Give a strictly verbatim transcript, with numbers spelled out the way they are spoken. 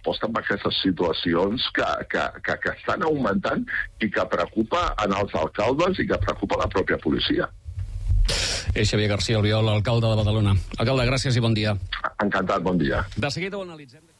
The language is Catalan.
resposta a aquestes situacions que, que, que, que estan augmentant i que preocupa en els alcaldes i que preocupa la pròpia policia. És Xavier García Albiol, alcalde de Badalona. Alcalde, gràcies i bon dia. Encantat, bon dia. De seguida ho analitzem.